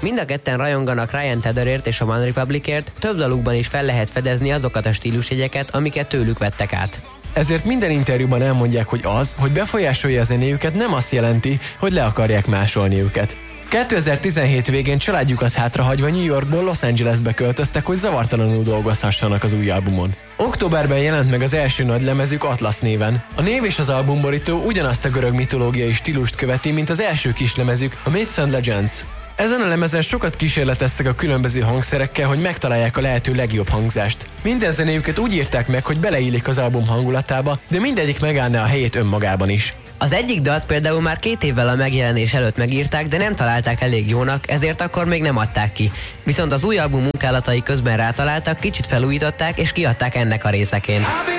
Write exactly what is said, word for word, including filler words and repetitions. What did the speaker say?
Mind a ketten rajonganak Ryan Tedderért és a One Republicért, több dalukban is fel lehet fedezni azokat a stílusjegyeket, amiket tőlük vettek át. Ezért minden interjúban elmondják, hogy az, hogy befolyásolja a zenéjüket, nem azt jelenti, hogy le akarják másolni őket. kétezer-tizenhét végén családjukat hátrahagyva New Yorkból Los Angelesbe költöztek, hogy zavartalanul dolgozhassanak az új albumon. Októberben jelent meg az első nagy lemezük Atlas néven. A név és az albumborító ugyanazt a görög mitológiai stílust követi, mint az első kislemezük, a Myths and Legends. Ezen a lemezen sokat kísérleteztek a különböző hangszerekkel, hogy megtalálják a lehető legjobb hangzást. Minden zenéjüket úgy írták meg, hogy beleillik az album hangulatába, de mindegyik megállná a helyét önmagában is. Az egyik dalt például már két évvel a megjelenés előtt megírták, de nem találták elég jónak, ezért akkor még nem adták ki. Viszont az új album munkálatai közben rátaláltak, kicsit felújították és kiadták ennek a részeként.